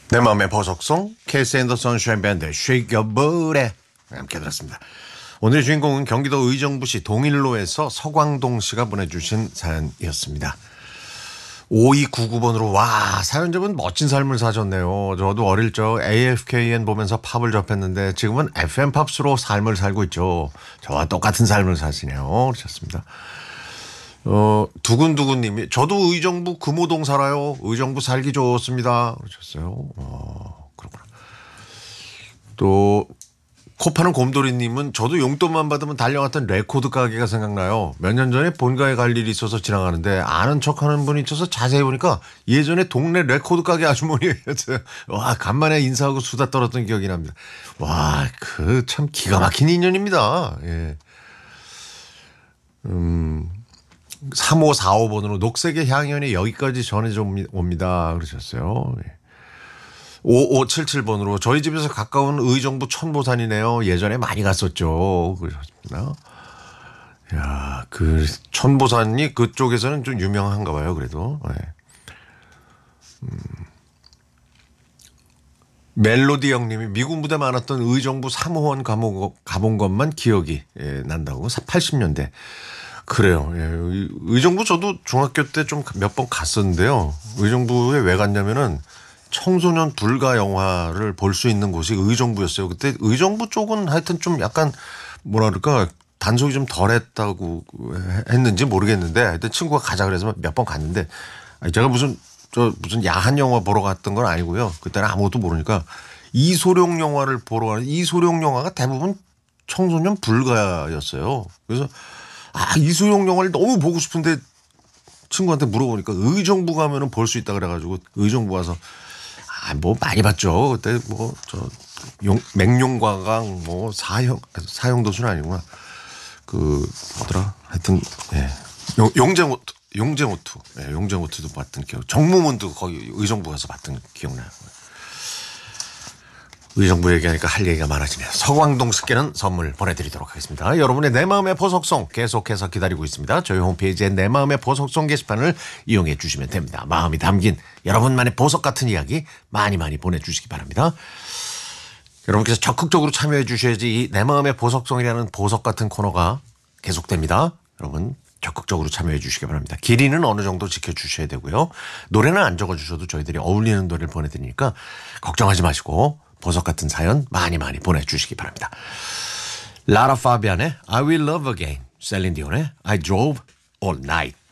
내 마음의 보석송 케이스 앤더 선샤인 밴드 Shake Your Booty 함께 들었습니다. 오늘의 주인공은 경기도 의정부시 동일로에서 서광동 씨가 보내주신 사연이었습니다. 5299번으로 와 사연자분 멋진 삶을 사셨네요. 저도 어릴 적 AFKN 보면서 팝을 접했는데 지금은 FM 팝스로 삶을 살고 있죠. 저와 똑같은 삶을 사시네요. 그러셨습니다. 두근두근님이 저도 의정부 금호동 살아요. 의정부 살기 좋습니다. 그러셨어요. 그렇구나. 또 코파는 곰돌이님은 저도 용돈만 받으면 달려갔던 레코드 가게가 생각나요. 몇 년 전에 본가에 갈 일이 있어서 지나가는데 아는 척하는 분이 있어서 자세히 보니까 예전에 동네 레코드 가게 아주머니였어요. 와 간만에 인사하고 수다 떨었던 기억이 납니다. 와 그 참 기가 막힌 인연입니다. 예. 3545번으로 녹색의 향연이 여기까지 전해져 옵니다. 그러셨어요. 5577번으로 저희 집에서 가까운 의정부 천보산이네요. 예전에 많이 갔었죠. 그러셨습니다. 야, 그 천보산이 그쪽에서는 좀 유명한가 봐요. 그래도. 네. 멜로디 형님이 미군 부대 많았던 의정부 3호원 가본 것만 기억이 난다고. 80년대. 그래요. 예. 의정부 저도 중학교 때 좀 몇 번 갔었는데요. 의정부에 왜 갔냐면은 청소년 불가 영화를 볼 수 있는 곳이 의정부였어요. 그때 의정부 쪽은 하여튼 좀 약간 뭐라 그럴까 단속이 좀 덜했다고 했는지 모르겠는데 하여튼 친구가 가자 그래서 몇 번 갔는데 제가 무슨 야한 영화 보러 갔던 건 아니고요. 그때는 아무것도 모르니까 이소룡 영화를 보러 가는 이소룡 영화가 대부분 청소년 불가였어요. 그래서 이소룡 영화를 너무 보고 싶은데 친구한테 물어보니까 의정부 가면은 볼 수 있다 그래가지고 의정부 가서 뭐 많이 봤죠. 그때 뭐 맹룡과강 뭐 사형도수는 아니구나. 그 뭐더라. 하여튼 예. 용쟁호투. 예, 용쟁호투도 봤던 기억. 정무문도 거기 의정부 가서 봤던 기억나요. 의정부 얘기하니까 할 얘기가 많아지네요. 서광동 씨께는 선물 보내드리도록 하겠습니다. 여러분의 내 마음의 보석송 계속해서 기다리고 있습니다. 저희 홈페이지에 내 마음의 보석송 게시판을 이용해 주시면 됩니다. 마음이 담긴 여러분만의 보석 같은 이야기 많이 보내주시기 바랍니다. 여러분께서 적극적으로 참여해 주셔야지 이 내 마음의 보석송이라는 보석 같은 코너가 계속됩니다. 여러분 적극적으로 참여해 주시기 바랍니다. 길이는 어느 정도 지켜주셔야 되고요. 노래는 안 적어주셔도 저희들이 어울리는 노래를 보내드리니까 걱정하지 마시고 보석 같은 사연 많이 보내주시기 바랍니다. 라라 파비안의 I Will Love Again, 셀린 디온의 I Drove All Night.